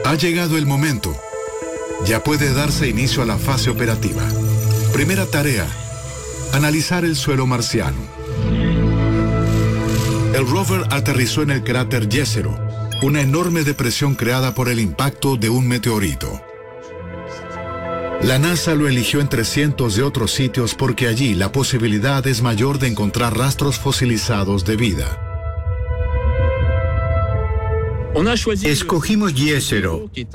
Ha llegado el momento. Ya puede darse inicio a la fase operativa. Primera tarea: analizar el suelo marciano. El rover aterrizó en el cráter Jezero, una enorme depresión creada por el impacto de un meteorito. La NASA lo eligió entre cientos de otros sitios porque allí la posibilidad es mayor de encontrar rastros fosilizados de vida. Escogimos Jezero,